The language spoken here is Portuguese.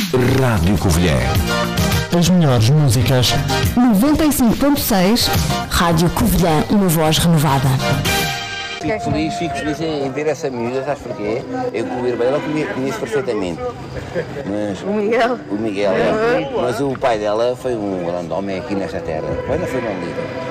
Rádio Covilhã. As melhores músicas. 95.6 Rádio Covilhã, uma voz renovada. Fico feliz em ver essa miúda, sabes porquê? Eu com o irmão dela conheço perfeitamente. Mas, o Miguel, é. Mas o pai dela foi um grande homem aqui nesta terra. Ainda foi uma líder.